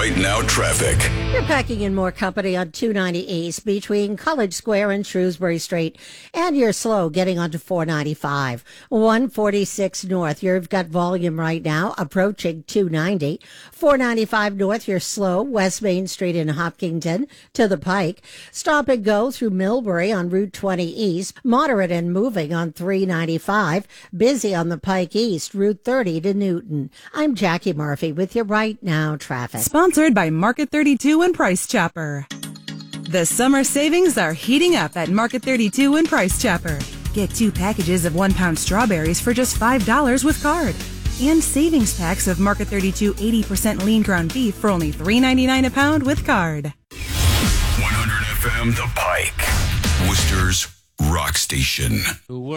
Right Now traffic. You're packing in more company on 290 East between College Square and Shrewsbury Street, and you're slow getting onto 495. 146 North, you've got volume right now approaching 290. 495 North, you're slow West Main Street in Hopkinton to the Pike. Stop and go through Millbury on Route 20 East, moderate and moving on 395. Busy on the Pike East, Route 30 to Newton. I'm Jackie Murphy with your Right Now traffic. Sponsored by Market 32 and Price Chopper. The summer savings are heating up at Market 32 and Price Chopper. Get 2 packages of 1 pound strawberries for just $5 with card. And savings packs of Market 32 80% lean ground beef for only $3.99 a pound with card. 100 FM The Pike, Worcester's rock station.